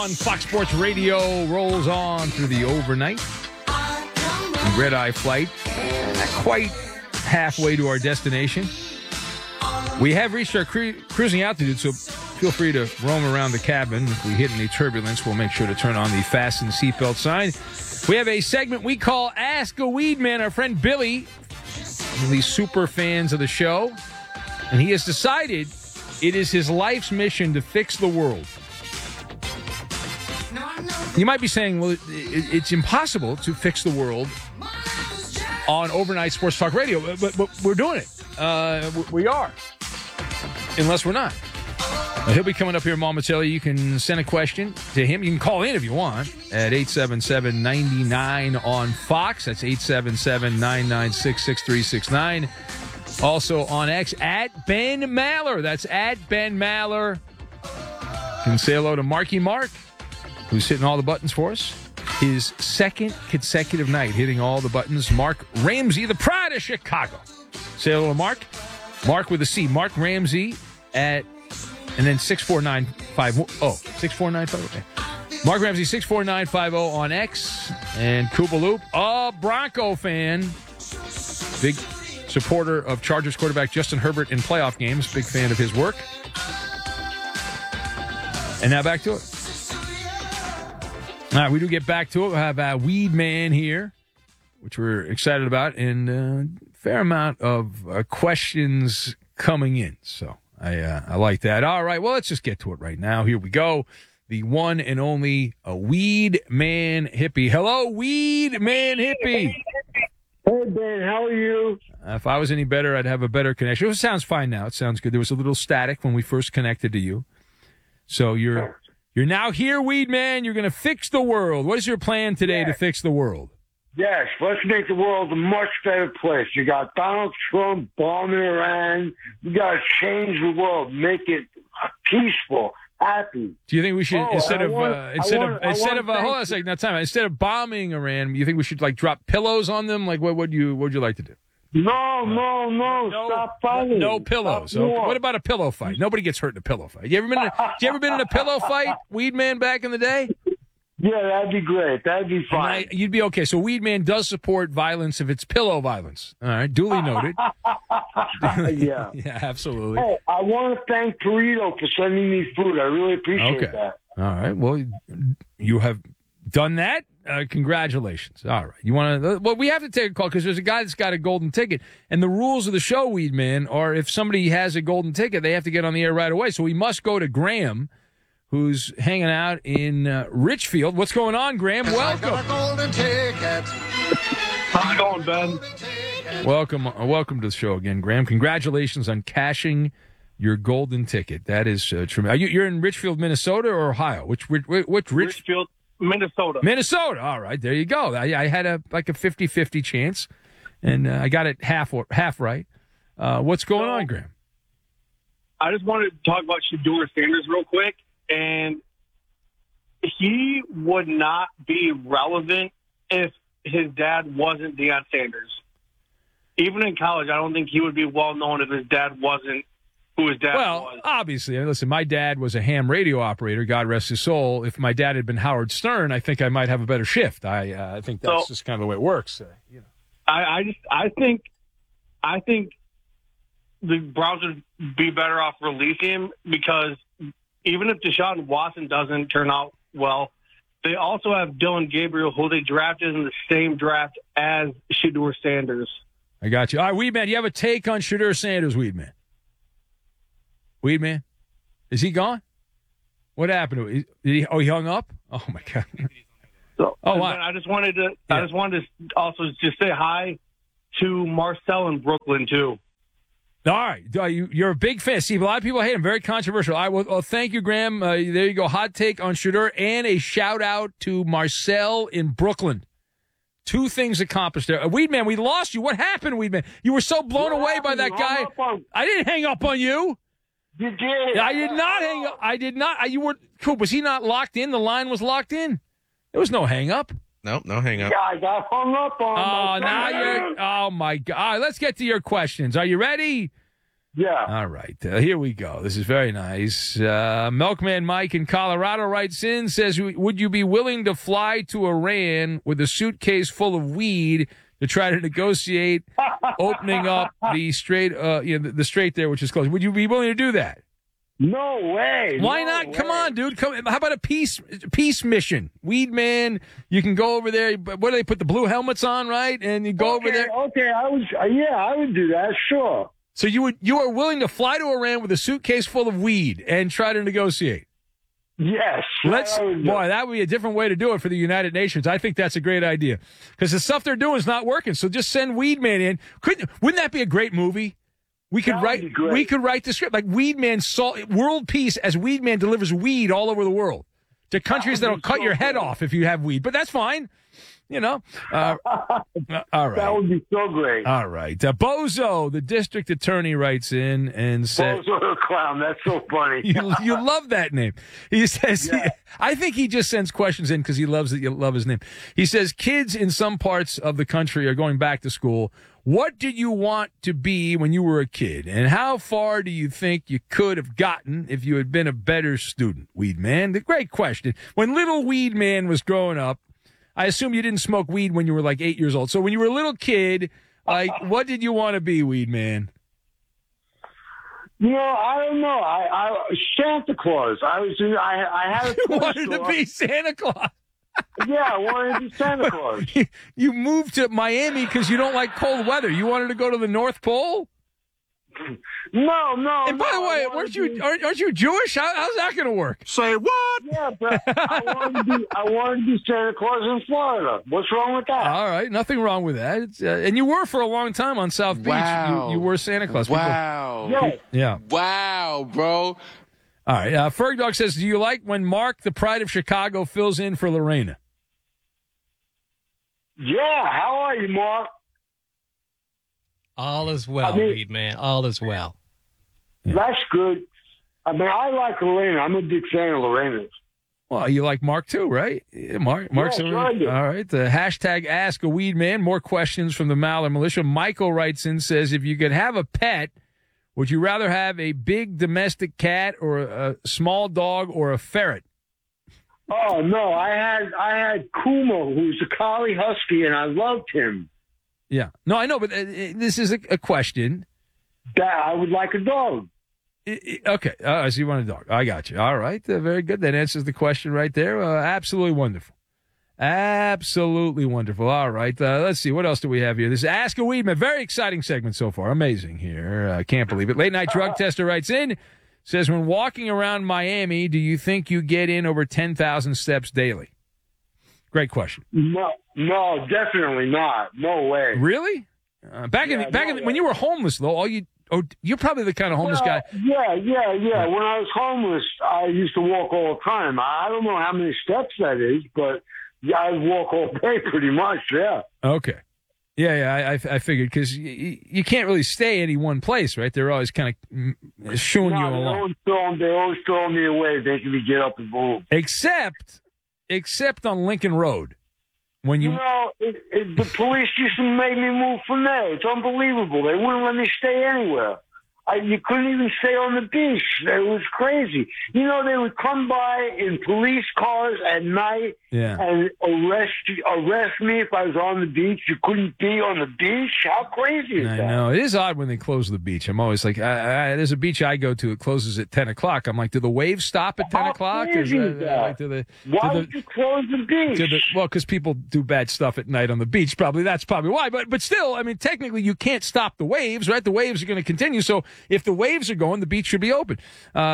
on. Fox Sports Radio rolls on through the overnight. Red-eye flight. Not quite halfway to our destination. We have reached our cruising altitude, so feel free to roam around the cabin. If we hit any turbulence, we'll make sure to turn on the fasten seatbelt sign. We have a segment we call Ask a Weed Man. Our friend Billy, one of these super fans of the show, and he has decided it is his life's mission to fix the world. You might be saying, well, it's impossible to fix the world on overnight sports talk radio, but we're doing it. We are. Unless we're not. He'll be coming up here momentarily. You can send a question to him. You can call in if you want at 877-99 on Fox. That's 877-996-6369. Also on X at Ben Maller. That's at Ben Maller. You can say hello to Marky Mark, who's hitting all the buttons for us. His second consecutive night hitting all the buttons. Mark Ramsey, the pride of Chicago. Say hello to Mark. Mark with a C. Mark Ramsey at, and then 64950. 64950. Okay. Mark Ramsey, 64950 on X. And Koopa Loop, a Bronco fan. Big supporter of Chargers quarterback Justin Herbert in playoff games. Big fan of his work. And now back to it. All right, we do get back to it. We have Weed Man here, which we're excited about, and a fair amount of questions coming in. So I like that. All right, well, let's just get to it right now. Here we go. The one and only Weed Man Hippie. Hello, Weed Man Hippie. Hey, Ben, how are you? If I was any better, I'd have a better connection. It sounds fine now. It sounds good. There was a little static when we first connected to you. So you're now here, Weed Man. You're going to fix the world. What is your plan today to fix the world? Yes, let's make the world a much better place. You got Donald Trump bombing Iran. You got to change the world, make it peaceful, happy. Do you think we should instead of hold on a second, now time out. Instead of bombing Iran, you think we should like drop pillows on them? Like what would you like to do? No, stop fighting. No pillows. So what about a pillow fight? Nobody gets hurt in a pillow fight. You ever been in a pillow fight, Weed Man, back in the day? Yeah, that'd be great. That'd be fine. You'd be okay. So Weed Man does support violence if it's pillow violence. All right, duly noted. Yeah. Yeah, absolutely. Hey, I want to thank Torito for sending me food. I really appreciate that. All right. Well, you have done that. Congratulations. All right. You want to? Well, we have to take a call because there's a guy that's got a golden ticket, and the rules of the show, Weed Man, are if somebody has a golden ticket, they have to get on the air right away. So we must go to Graham, who's hanging out in Richfield. What's going on, Graham? Welcome. I got a golden ticket. How's it going, Ben? Welcome to the show again, Graham. Congratulations on cashing your golden ticket. That is tremendous. You're in Richfield, Minnesota, or Ohio? Which Richfield, Minnesota. Minnesota. All right, there you go. I had a 50-50 chance, and I got it half right. What's going on, Graham? I just wanted to talk about Shedeur Sanders real quick, and he would not be relevant if his dad wasn't Deion Sanders. Even in college, I don't think he would be well known if his dad wasn't who his dad was. Well, obviously, listen, my dad was a ham radio operator, God rest his soul. If my dad had been Howard Stern, I think I might have a better shift. I think that's just kind of the way it works. I think the Browns would be better off releasing him because even if Deshaun Watson doesn't turn out well, they also have Dylan Gabriel, who they drafted in the same draft as Shedeur Sanders. I got you. All right, Weedman, you have a take on Shedeur Sanders, Weedman? Weedman? Is he gone? What happened to him? He hung up? Oh, my God. Wow. I just wanted to also just say hi to Marcel in Brooklyn, too. All right. You're a big fan. See, a lot of people hate him. Very controversial. All right, well, thank you, Graham. There you go. Hot take on Shedeur and a shout-out to Marcel in Brooklyn. Two things accomplished there. Weedman, we lost you. What happened, Weedman? You were so blown away by that guy. I didn't hang up on you. You did. I did not hang up. I did not. You were, Coop, was he not locked in? The line was locked in? There was no hang up. Nope, no hang up. Yeah, I got hung up on. Oh, now you're. Oh, my God. All right, let's get to your questions. Are you ready? Yeah. All right. Here we go. This is very nice. Milkman Mike in Colorado writes in, says, would you be willing to fly to Iran with a suitcase full of weed to try to negotiate opening up the strait, the strait there, which is closed? Would you be willing to do that? No way. Why no not? way. Come on, dude. How about a peace mission? Weed man, you can go over there. What do they put the blue helmets on, right? And you go over there. Okay, I would do that, sure. So you are willing to fly to Iran with a suitcase full of weed and try to negotiate? Yes. Boy, that would be a different way to do it for the United Nations. I think that's a great idea because the stuff they're doing is not working. So just send Weed Man in. Wouldn't that be a great movie? We could write the script like Weed Man world peace as Weed Man delivers weed all over the world to countries that'll cut your head off if you have weed. But that's fine. You know, all right. That would be so great. All right. Bozo, the district attorney, writes in and says, Bozo the clown. That's so funny. you love that name. He says, Yeah. I think he just sends questions in because he loves that you love his name. He says, kids in some parts of the country are going back to school. What did you want to be when you were a kid? And how far do you think you could have gotten if you had been a better student, Weed Man? The great question. When little Weed Man was growing up, I assume you didn't smoke weed when you were like 8 years old. So when you were a little kid, like, what did you want to be, Weed Man? I don't know. I Santa Claus. I had a You wanted to be Santa Claus. Yeah, I wanted to be Santa Claus. You moved to Miami because you don't like cold weather. You wanted to go to the North Pole? No. And by the way, aren't you Jewish? How's that going to work? Say what? Yeah, but I wanted to be Santa Claus in Florida. What's wrong with that? All right, nothing wrong with that. And you were for a long time on South Beach. Wow. You were Santa Claus. Wow. Yes. Yeah. Wow, bro. All right. Ferg Dog says, do you like when Mark, the pride of Chicago, fills in for Lorena? Yeah, how are you, Mark? All is well, Weed Man. All is well. Yeah. That's good. I mean, I like Lorena. I'm a big fan of Lorena's. Well, you like Mark too, right? Yeah, Mark's sure I do. all right. The hashtag Ask a Weed Man. More questions from the Maller Militia. Michael writes in, says, if you could have a pet, would you rather have a big domestic cat or a small dog or a ferret? Oh no, I had Kuma, who's a collie husky, and I loved him. Yeah. No, I know, but this is a question. That I would like a dog. Okay. So you want a dog. I got you. All right. Very good. That answers the question right there. Absolutely wonderful. Absolutely wonderful. All right. Let's see. What else do we have here? This is Ask a Weedman. Very exciting segment so far. Amazing here. I can't believe it. Late Night Drug Tester writes in, says, when walking around Miami, do you think you get in over 10,000 steps daily? Great question. No, definitely not. No way. Really? When you were homeless, though, you're probably the kind of homeless guy. Yeah. When I was homeless, I used to walk all the time. I don't know how many steps that is, but yeah, I walk all day pretty much, yeah. Okay. Yeah, I figured because you can't really stay any one place, right? They're always kind of shooing you along. They always throw me away. They can get up and move. Except on Lincoln Road. When the police used to make me move from there. It's unbelievable. They wouldn't let me stay anywhere. You couldn't even stay on the beach. It was crazy. They would come by in police cars at night and arrest me if I was on the beach. You couldn't be on the beach. How crazy is that? I know. It is odd when they close the beach. I'm always like, there's a beach I go to. It closes at 10 o'clock. I'm like, do the waves stop at 10 o'clock? Why would you close the beach? Well, because people do bad stuff at night on the beach. That's probably why. But still, I mean, technically, you can't stop the waves, right? The waves are going to continue. So if the waves are going, the beach should be open.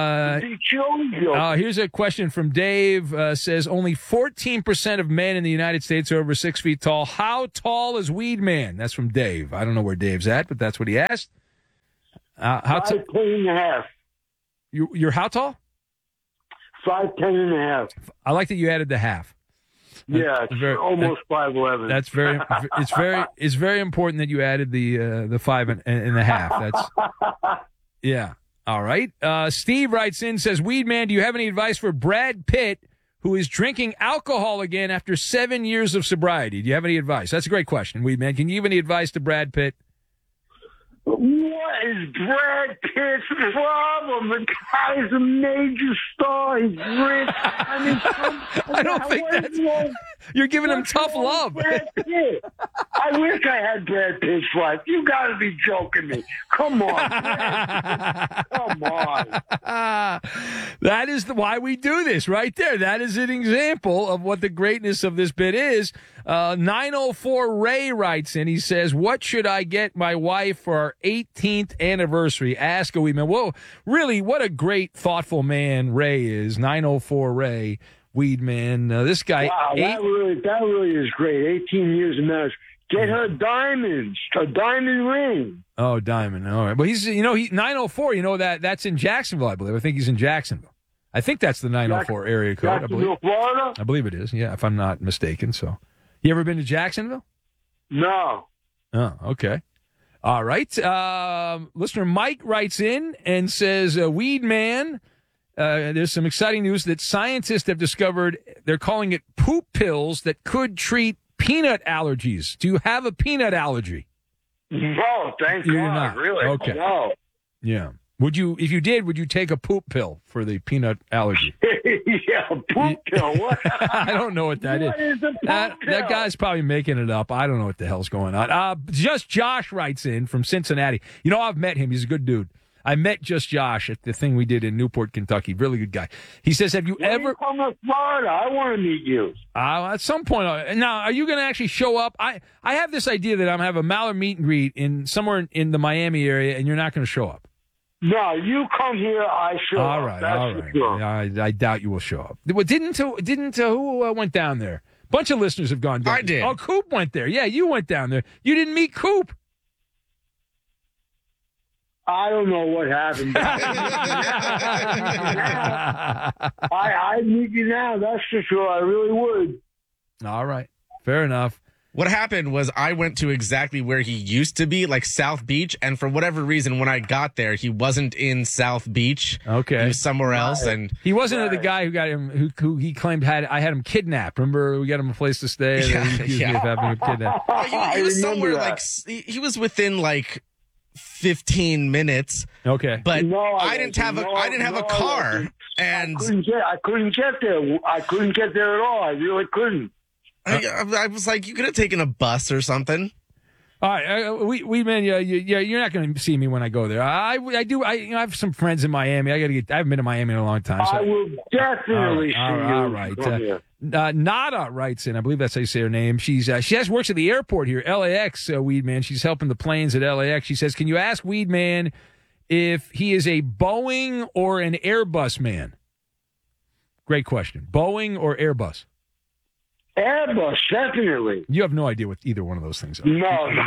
Here's a question from Dave. Says only 14% of men in the United States are over 6 feet tall. How tall is Weed Man? That's from Dave. I don't know where Dave's at, but that's what he asked. 5'10" and a half. You're how tall? 5'10" and a half. I like that you added the half. Yeah, it's almost 5'11". That's very. It's very important that you added the 5 and a half. That's. Yeah. All right. Steve writes in, says, Weed Man, do you have any advice for Brad Pitt, who is drinking alcohol again after 7 years of sobriety? Do you have any advice? That's a great question, Weed Man. Can you give any advice to Brad Pitt? What is Brad Pitt's problem? The guy's a major star. He's rich. I mean, I don't think that's... You're giving him tough love. Brad Pitt? I wish I had Brad Pitt's life. You got to be joking me. Come on. Come on. That is why we do this right there. That is an example of what the greatness of this bit is. 904 Ray writes in. He says, what should I get my wife for our 18th anniversary? Ask a Weedman. Whoa, really, what a great, thoughtful man Ray is. 904 Ray, Weedman. This guy. Wow, that really is great. 18 years of marriage. Get her diamonds, a diamond ring. Oh, diamond. All right. Well, he's 904. That's in Jacksonville, I believe. I think he's in Jacksonville. I think that's the 904 area code. Jacksonville, Florida? I believe it is. Yeah, if I'm not mistaken. So, you ever been to Jacksonville? No. Oh, okay. All right. Listener Mike writes in and says, Weed Man, there's some exciting news that scientists have discovered. They're calling it poop pills that could treat peanut allergies. Do you have a peanut allergy? No, thank You're God. not. Really? Okay. No. Yeah. If you did, would you take a poop pill for the peanut allergy? Yeah, poop pill. What? I don't know what that is. What is a poop That pill? guy's probably making it up. I don't know what the hell's going on. Just Josh writes in from Cincinnati. I've met him. He's a good dude. I met Just Josh at the thing we did in Newport, Kentucky. Really good guy. He says, have you ever... come to Florida? I want to meet you. At some point. Now, are you going to actually show up? I have this idea that I'm going to have a Mallard meet and greet somewhere in the Miami area, and you're not going to show up. No, you come here, I show All up. right, That's all for right. sure. I doubt you will show up. Who went down there? A bunch of listeners have gone down. I did. Oh, Coop went there. Yeah, you went down there. You didn't meet Coop. I don't know what happened. I'd meet you now, that's for sure. I really would. All right. Fair enough. What happened was I went to exactly where he used to be, like South Beach, and for whatever reason, when I got there, he wasn't in South Beach. Okay. He was somewhere else, and He wasn't the guy who got him, who he claimed I had him kidnapped. Remember, we got him a place to stay, and he accused me of having him kidnapped. he was somewhere that. he was within like 15 minutes. Okay. But No, I didn't have a car, and I couldn't get there. I couldn't get there at all. I really couldn't. I was like, you could have taken a bus or something. All right, man, you're not going to see me when I go there. I have some friends in Miami. I haven't been to Miami in a long time. So. I will definitely see you. All right. Come here. Nada writes in. I believe that's how you say her name. She works at the airport here, LAX. Weed Man. She's helping the planes at LAX. She says, "Can you ask Weed Man if he is a Boeing or an Airbus man?" Great question. Boeing or Airbus? Airbus, definitely. You have no idea what either one of those things are. No, no,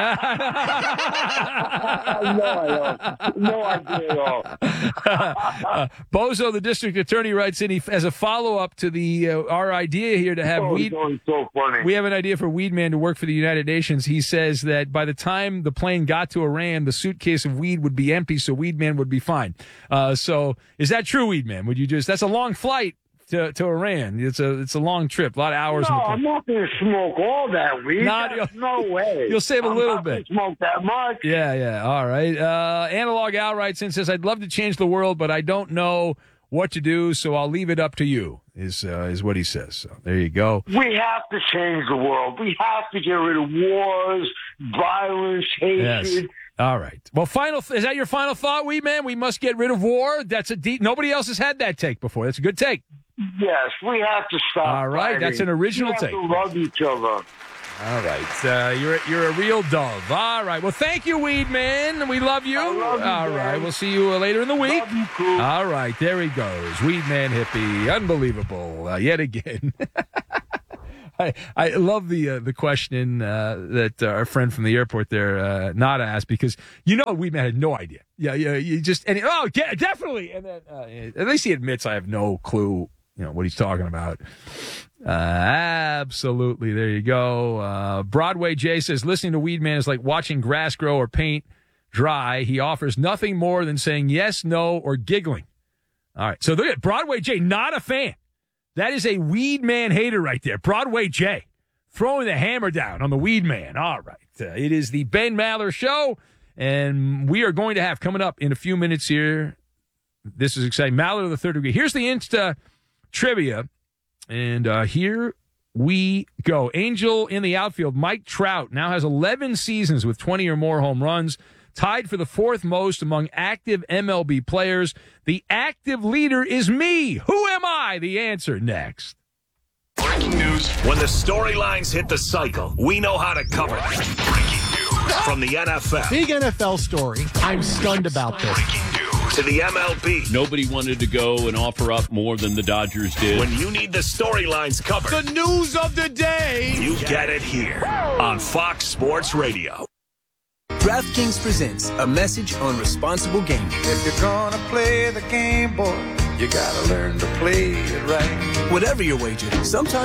I don't. No idea at all. Bozo, the district attorney, writes in, as a follow-up to our idea here to have Weed... so funny. We have an idea for Weed Man to work for the United Nations. He says that by the time the plane got to Iran, the suitcase of weed would be empty, so Weed Man would be fine. So is that true, Weed Man? Would you that's a long flight to Iran. It's a long trip, a lot of hours. No, I'm not going to smoke all that weed. No way. You'll save a little bit. I'm not going to smoke that much. Yeah. All right. Analog Al writes in, says, I'd love to change the world, but I don't know what to do, so I'll leave it up to you, is what he says. So there you go. We have to change the world. We have to get rid of wars, violence, hatred. Yes. All right. Well, is that your final thought, Weed Man? We must get rid of war? That's nobody else has had that take before. That's a good take. Yes, we have to stop. All right, fighting. that's an original take. We have to love each other. All right, you're a real dove. All right, well, thank you, Weed Man. We love you. I love you, all right, man. we'll see you later in the week. Love you, Coop. All right, there he goes, Weed Man hippie, unbelievable yet again. I love the question that our friend from the airport there, Nada, asked, because Weed Man had no idea. Yeah, you just definitely, and then at least he admits I have no clue. What he's talking about. Absolutely. There you go. Broadway Jay says, listening to Weed Man is like watching grass grow or paint dry. He offers nothing more than saying yes, no, or giggling. All right. So look at Broadway Jay, not a fan. That is a Weed Man hater right there. Broadway Jay throwing the hammer down on the Weed Man. All right. It is the Ben Maller Show. And we are going to have, coming up in a few minutes here, this is exciting, Maller of the Third Degree. Here's the Insta trivia, and here we go. Angel in the outfield, Mike Trout, now has 11 seasons with 20 or more home runs, tied for the fourth most among active MLB players. The active leader is me. Who am I? The answer next. Breaking news. When the storylines hit the cycle, we know how to cover them. Breaking news from the NFL. Big NFL story. I'm stunned about this. Breaking news to the MLB. Nobody wanted to go and offer up more than the Dodgers did. When you need the storylines covered, The news of the day. you get it here on Fox Sports Radio. DraftKings presents a message on responsible gaming. If you're gonna play the game, boy, you gotta learn to play it right. Whatever your wager, sometimes